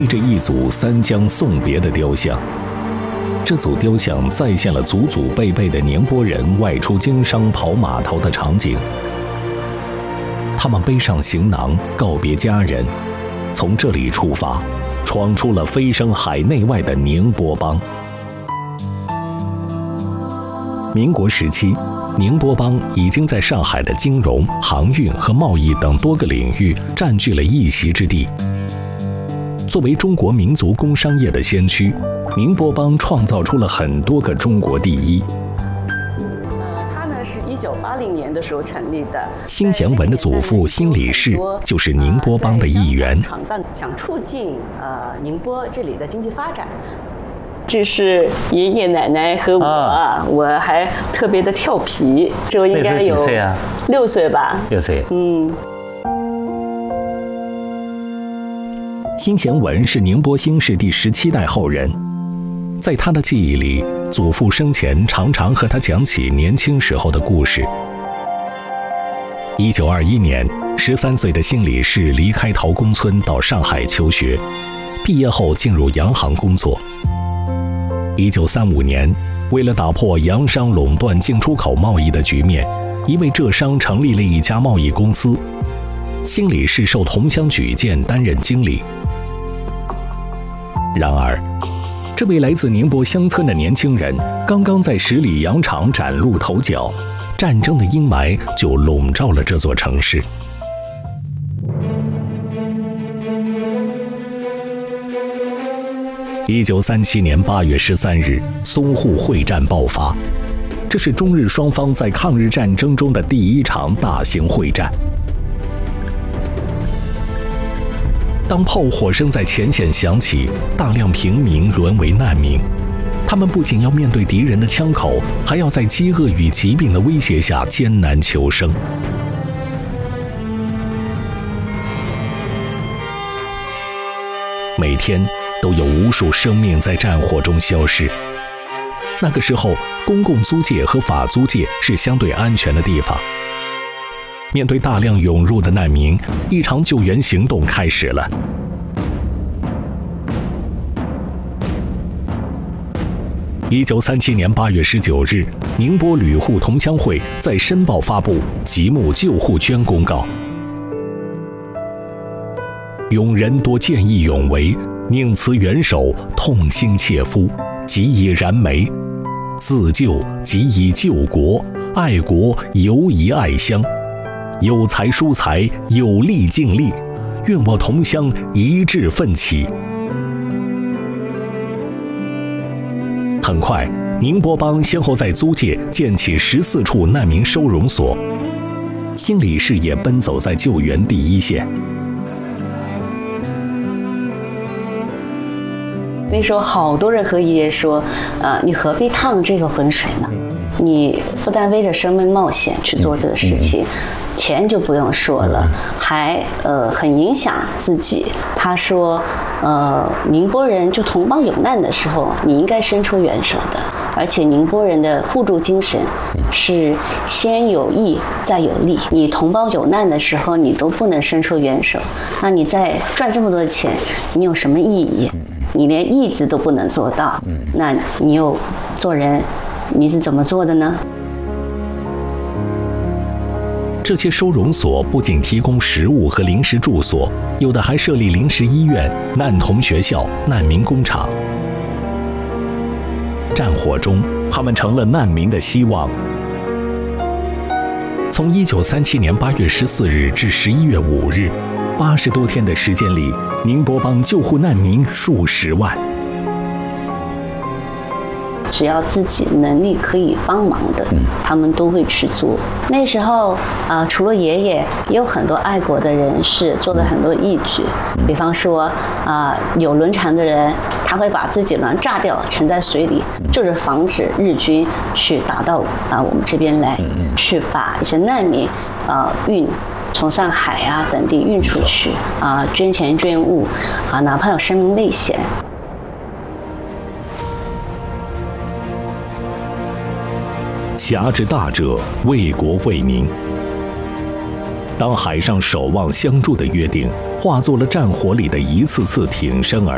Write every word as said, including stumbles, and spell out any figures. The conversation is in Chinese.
立着一组三江送别的雕像。这组雕像再现了祖祖辈辈的宁波人外出经商跑码头的场景。他们背上行囊，告别家人，从这里出发，闯出了飞升海内外的宁波帮。民国时期，宁波帮已经在上海的金融、航运和贸易等多个领域占据了一席之地。作为中国民族工商业的先驱，宁波帮创造出了很多个中国第一。 它呢是一九八零年的时候成立的。 辛贤文的祖父辛理士就是宁波帮的一员。 闯荡想促进呃宁波这里的经济发展。这是爷爷奶奶和我，啊、我还特别的调皮，这我应该有几岁啊？ 六岁吧。 六岁。 嗯。 辛贤文是宁波新市第十七代后人，在他的记忆里，祖父生前常常和他讲起年轻时候的故事。一九二一年，十三岁的辛理士离开陶公村到上海求学，毕业后进入洋行工作。一九三五年，为了打破洋商垄断进出口贸易的局面，一位浙商成立了一家贸易公司，辛理士受同乡举荐担任经理。然而，这位来自宁波乡村的年轻人刚刚在十里洋场崭露头角，战争的阴霾就笼罩了这座城市。一九三七年八月十三日，淞沪会战爆发，这是中日双方在抗日战争中的第一场大型会战。当炮火声在前线响起，大量平民沦为难民，他们不仅要面对敌人的枪口，还要在饥饿与疾病的威胁下艰难求生。每天都有无数生命在战火中消失。那个时候，公共租界和法租界是相对安全的地方。面对大量涌入的难民，一场救援行动开始了。一九三七年八月十九日，宁波旅沪同乡会在《申报》发布极目救护圈公告。勇人多见义勇为，宁辞援手，痛心切肤，即以燃眉。自救即以救国，爱国犹以爱乡。有才疏财，有力尽力，愿我同乡一致奋起。很快，宁波帮先后在租界建起十四处难民收容所，辛理士也奔走在救援第一线。 那时候好多人和爷爷说，呃，你何必趟这个浑水呢？你不但为着生命冒险去做这个事情，钱就不用说了，还呃很影响自己。他说，呃，宁波人就同胞有难的时候，你应该伸出援手的。而且宁波人的互助精神是先有义再有利。你同胞有难的时候，你都不能伸出援手，那你再赚这么多钱，你有什么意义？你连义字都不能做到，那你又做人，你是怎么做的呢？ 这些收容所不仅提供食物和临时住所，有的还设立临时医院、难童学校、难民工厂。战火中，他们成了难民的希望。从一九三七年八月十四日至十一月五日，八十多天的时间里，宁波帮救护难民数十万。 只要自己能力可以帮忙的，他们都会去做。那时候啊、呃，除了爷爷，也有很多爱国的人士做了很多义举。比方说啊、呃，有轮船的人，他会把自己轮炸掉，沉在水里，就是防止日军去打到啊、呃、我们这边来，去把一些难民啊、呃、运。从上海啊等地运出去啊，捐钱捐物啊，哪怕有生命危险。 侠之大者，为国为民。当海上守望相助的约定化作了战火里的一次次挺身而